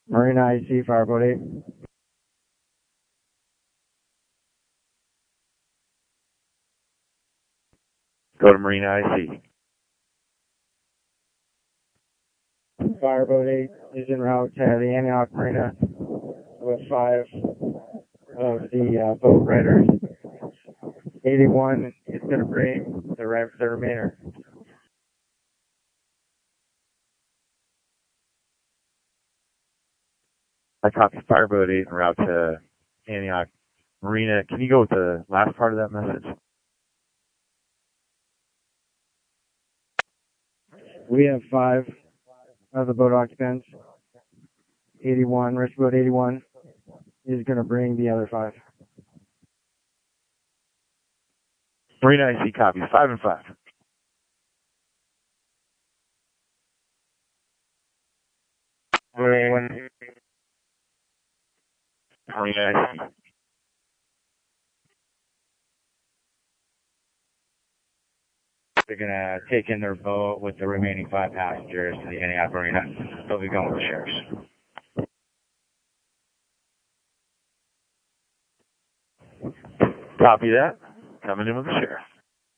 Marina IC, Fireboat 8. Go to Marina IC. Fireboat 8 is en route to the Antioch Marina with 5 of the boat riders. 81 is going to bring the remainder. I copy Fireboat 8 en route to Antioch Marina. Can you go with the last part of that message? We have 5 of the boat occupants. 81, Rescue Boat 81 is going to bring the other 5. Marina IC copies 5 and 5. Marina IC. They're going to take in their boat with the remaining 5 passengers to the Antioch Marina. They'll be going with the sheriffs. Copy that. Coming in with the sheriff.